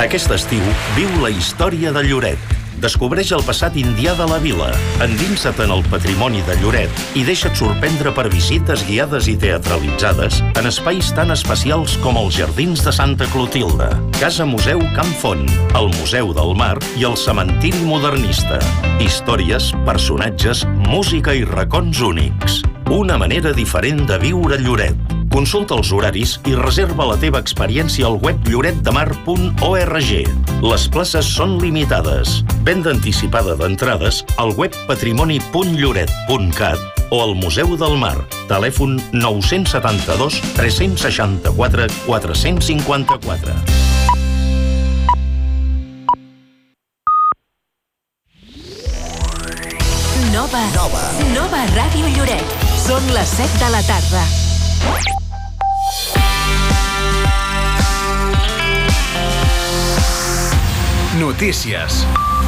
Aquest estiu viu la història de Lloret. Descobreix el passat indià de la vila, endinsa't en el patrimoni de Lloret i deixa't sorprendre per visites guiades i teatralitzades en espais tan especials com els Jardins de Santa Clotilde, Casa Museu Can Font, el Museu del Mar i el Cementiri Modernista. Històries, personatges, música i racons únics. Una manera diferent de viure Lloret. Consulta els horaris i reserva la teva experiència al web lloretdemar.org. Les places són limitades. Venda anticipada d'entrades al web patrimoni.lloret.cat o al Museu del Mar. Telèfon 972 364 454. Nova Ràdio Lloret. Són les 7 de la tarda. Notícies.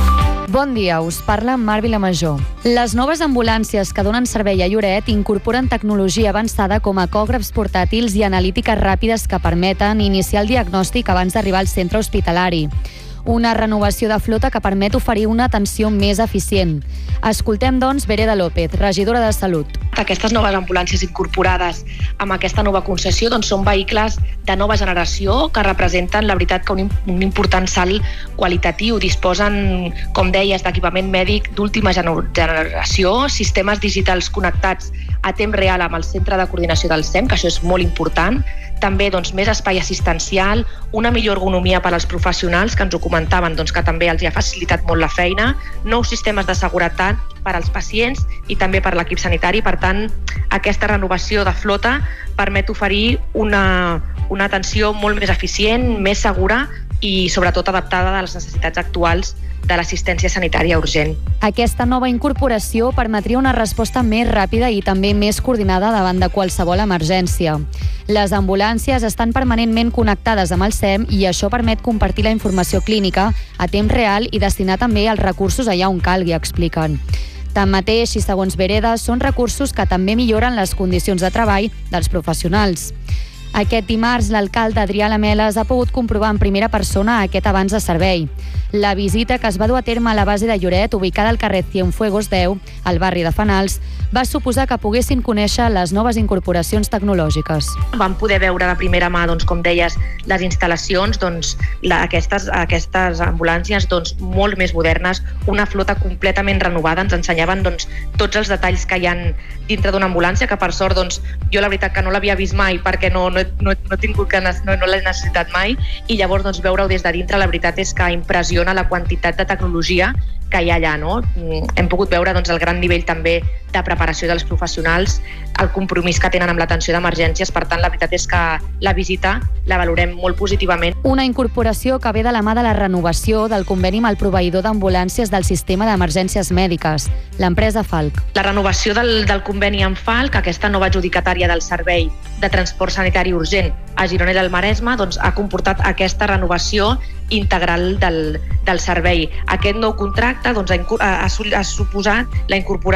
Bon dia, us parla Mar Vilamajor. Les noves ambulàncies que donen servei a Lloret incorporen tecnologia avançada com ecògrafs portàtils i analítiques ràpides que permeten iniciar el diagnòstic abans d'arribar al centre hospitalari. Una renovació de flota que permet oferir una atenció més eficient. Escoltem, doncs, Vereda López, regidora de Salut. Aquestes noves ambulàncies incorporades amb aquesta nova concessió són vehicles de nova generació que representen, la veritat, que un important salt qualitatiu. Disposen, com deies, d'equipament mèdic d'última generació, sistemes digitals connectats a temps real amb el centre de coordinació del SEM, que això és molt important. També més espai assistencial, una millor ergonomia per als professionals, que ens ho comentaven, que també els hi ha facilitat molt la feina, nous sistemes de seguretat per als pacients i també per l'equip sanitari. Per tant, aquesta renovació de flota permet oferir una atenció molt més eficient, més segura i sobretot adaptada a les necessitats actuals de l'assistència sanitària urgent. Aquesta nova incorporació permetria una resposta més ràpida i també més coordinada davant de qualsevol emergència. Les ambulàncies estan permanentment connectades amb el SEM i això permet compartir la informació clínica a temps real i destinar també els recursos allà on calgui, expliquen. Tanmateix, i segons Vereda, són recursos que també milloren les condicions de treball dels professionals. Aquest dimarts, l'alcalde Adrià Lameles ha pogut comprovar en primera persona aquest avanç de servei. La visita que es va dur a terme a la base de Lloret, ubicada al carrer Cienfuegos 10, al barri de Fanals, va suposar que poguessin conèixer les noves incorporacions tecnològiques. Vam poder veure de primera mà, com deies, les instal·lacions, aquestes ambulàncies molt més modernes, una flota completament renovada. Ens ensenyaven tots els detalls que hi ha dintre d'una ambulància, que per sort jo la veritat que no l'havia vist mai perquè no l'he necessitat mai, i llavors veure-ho des de dintre, la veritat és que impressiona la quantitat de tecnologia que hi ha allà. Hem pogut veure el gran nivell també de preparació dels professionals, el compromís que tenen amb l'atenció d'emergències. Per tant, la veritat és que la visita la valorem molt positivament. Una incorporació que ve de la mà de la renovació del conveni amb el proveïdor d'ambulàncies del sistema d'emergències mèdiques, l'empresa Falc. La renovació del conveni amb Falc, aquesta nova adjudicatària del servei de transport sanitari urgent a Girona i al Maresme, ha comportat aquesta renovació integral del servei. Aquest nou contracte ha suposat la incorporació